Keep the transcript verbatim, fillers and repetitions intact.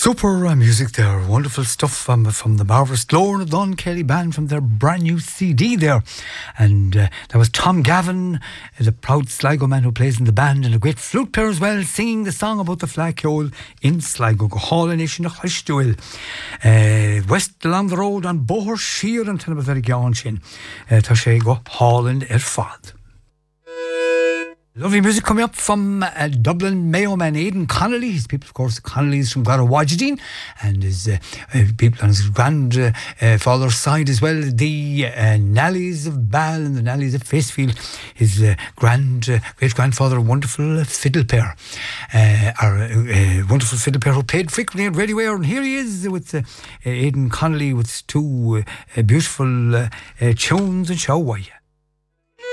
Super uh, music there, wonderful stuff um, from the marvellous Lorna Dunn Kelly Band from their brand new C D there. And uh, that was Tom Gavin, the proud Sligo man who plays in the band, and a great flute player as well, singing the song about the Flackyole in Sligo. Go Hall in Nation of Hushduil. Uh, west along the road on Bohor Sheer and Teneba Very Gaunchin. Tashe go Hall in Erfad. Lovely music coming up from uh, Dublin Mayo man Aidan Connolly. His people, of course, the Connolly's from Garrawajideen, and his uh, uh, people on his grandfather's uh, uh, side as well, the uh, Nallies of Ball and the Nallies of Facefield. His uh, grand uh, great grandfather, a wonderful uh, fiddle player, uh, our uh, wonderful fiddle player who played frequently at Radio Air, and here he is with uh, Aidan Connolly with two uh, uh, beautiful uh, uh, tunes and show.